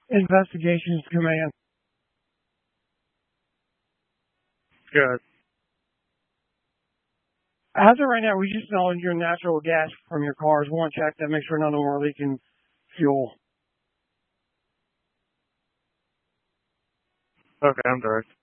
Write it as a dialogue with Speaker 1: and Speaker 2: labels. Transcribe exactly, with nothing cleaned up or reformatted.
Speaker 1: Investigations Command.
Speaker 2: Good.
Speaker 1: As of right now, we just know your natural gas from your cars. We want to check that, make sure none of them are leaking fuel.
Speaker 2: Okay, I'm direct.